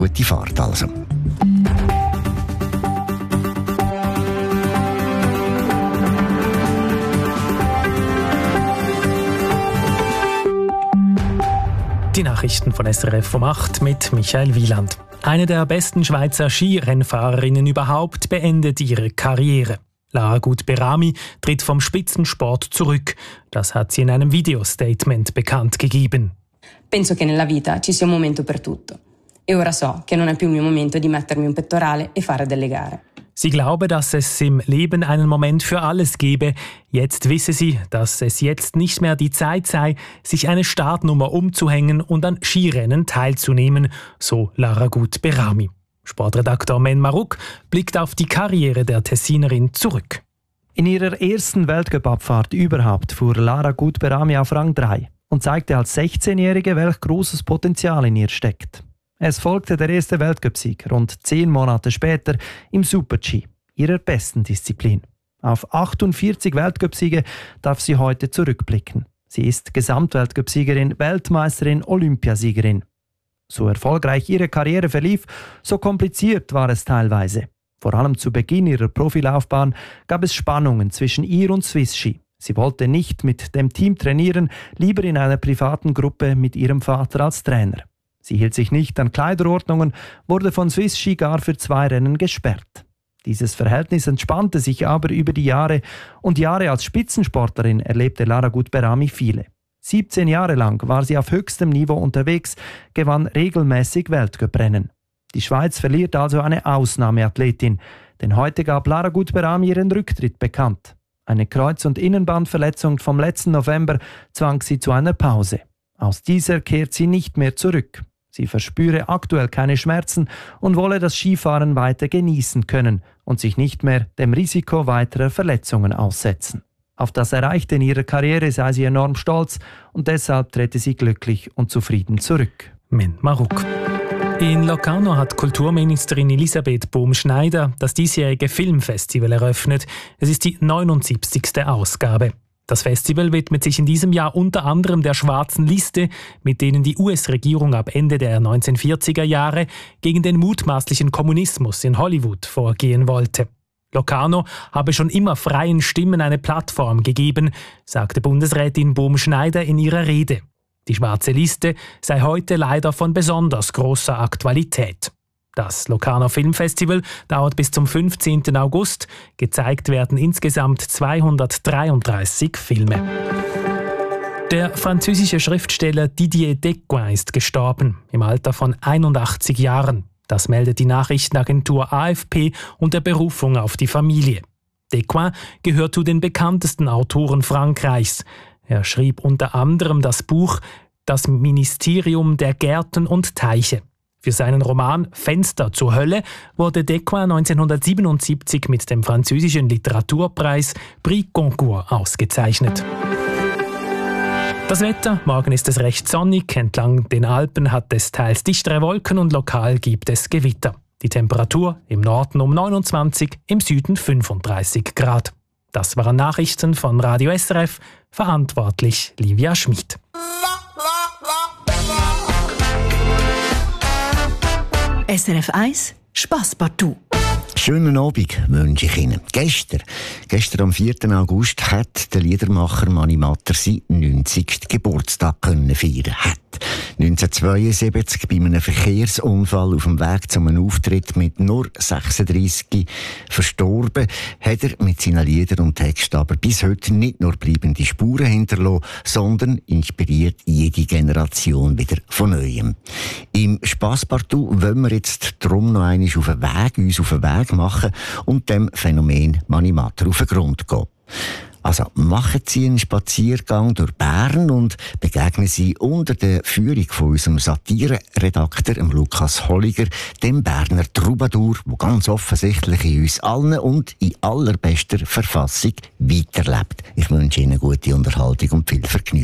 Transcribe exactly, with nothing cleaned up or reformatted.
Gute Fahrt also. Die Nachrichten von S R F um acht mit Michael Wieland. Eine der besten Schweizer Skirennfahrerinnen überhaupt beendet ihre Karriere. Lara Gut-Berami tritt vom Spitzensport zurück. Das hat sie in einem Videostatement bekannt gegeben. Penso che nella vita ci sia un momento per tutto. E ora so che non è più il mio momento di mettermi un pettorale e fare delle gare. Sie glaube, dass es im Leben einen Moment für alles gebe. Jetzt wisse sie, dass es jetzt nicht mehr die Zeit sei, sich eine Startnummer umzuhängen und an Skirennen teilzunehmen, so Lara Gut-Berami. Sportredaktor Men Maruk blickt auf die Karriere der Tessinerin zurück. In ihrer ersten Weltcup-Abfahrt überhaupt fuhr Lara Gut-Berami auf Rang drei und zeigte als sechzehnjährige, welch großes Potenzial in ihr steckt. Es folgte der erste Weltcupsieg rund zehn Monate später im Super-G, ihrer besten Disziplin. Auf achtundvierzig Weltcupsiege darf sie heute zurückblicken. Sie ist Gesamtweltcupsiegerin, Weltmeisterin, Olympiasiegerin. So erfolgreich ihre Karriere verlief, so kompliziert war es teilweise. Vor allem zu Beginn ihrer Profilaufbahn gab es Spannungen zwischen ihr und Swiss Ski. Sie wollte nicht mit dem Team trainieren, lieber in einer privaten Gruppe mit ihrem Vater als Trainer. Sie hielt sich nicht an Kleiderordnungen, wurde von Swiss Ski gar für zwei Rennen gesperrt. Dieses Verhältnis entspannte sich aber über die Jahre und Jahre als Spitzensportlerin erlebte Lara Gut-Berami viele. siebzehn Jahre lang war sie auf höchstem Niveau unterwegs, gewann regelmäßig Weltcuprennen. Die Schweiz verliert also eine Ausnahmeathletin, denn heute gab Lara Gut-Berami ihren Rücktritt bekannt. Eine Kreuz- und Innenbandverletzung vom letzten November zwang sie zu einer Pause. Aus dieser kehrt sie nicht mehr zurück. Sie verspüre aktuell keine Schmerzen und wolle das Skifahren weiter genießen können und sich nicht mehr dem Risiko weiterer Verletzungen aussetzen. Auf das Erreichte in ihrer Karriere sei sie enorm stolz und deshalb trete sie glücklich und zufrieden zurück. Men Maruk. In Locarno hat Kulturministerin Elisabeth Bohm-Schneider das diesjährige Filmfestival eröffnet. Es ist die neunundsiebzigste Ausgabe. Das Festival widmet sich in diesem Jahr unter anderem der schwarzen Liste, mit denen die U S-Regierung ab Ende der neunzehnhundertvierziger Jahre gegen den mutmaßlichen Kommunismus in Hollywood vorgehen wollte. Locarno habe schon immer freien Stimmen eine Plattform gegeben, sagte Bundesrätin Bohm-Schneider in ihrer Rede. Die schwarze Liste sei heute leider von besonders großer Aktualität. Das Locarno Filmfestival dauert bis zum fünfzehnten August. Gezeigt werden insgesamt zweihundertdreiunddreißig Filme. Der französische Schriftsteller Didier Decoing ist gestorben, im Alter von einundachtzig Jahren. Das meldet die Nachrichtenagentur A F P unter Berufung auf die Familie. Decoing gehört zu den bekanntesten Autoren Frankreichs. Er schrieb unter anderem das Buch »Das Ministerium der Gärten und Teiche«. Für seinen Roman »Fenster zur Hölle« wurde Decoing neunzehnhundertsiebenundsiebzig mit dem französischen Literaturpreis Prix Goncourt ausgezeichnet. Das Wetter: Morgen ist es recht sonnig, entlang den Alpen hat es teils dichtere Wolken und lokal gibt es Gewitter. Die Temperatur im Norden um neunundzwanzig, im Süden fünfunddreißig Grad. Das waren Nachrichten von Radio S R F, verantwortlich Livia Schmid. S R F eins Spasspartout. Schönen Abend wünsche ich Ihnen. Gestern, gestern am vierten August, hat der Liedermacher Mani Matter seinen neunzigsten Geburtstag können feiern. Hat neunzehnhundertzweiundsiebzig bei einem Verkehrsunfall auf dem Weg zu einem Auftritt mit nur sechsunddreissig verstorben, hat er mit seinen Liedern und Texten aber bis heute nicht nur bleibende Spuren hinterlassen, sondern inspiriert jede Generation wieder von Neuem. Im Spasspartout wollen wir jetzt drum noch einmal auf den Weg, uns auf den Weg machen und dem Phänomen Mani Matter auf den Grund gehen. Also machen Sie einen Spaziergang durch Bern und begegnen Sie unter der Führung von unserem Satire-Redakteur Lukas Holliger, dem Berner Troubadour, der ganz offensichtlich in uns allen und in allerbester Verfassung weiterlebt. Ich wünsche Ihnen gute Unterhaltung und viel Vergnügen.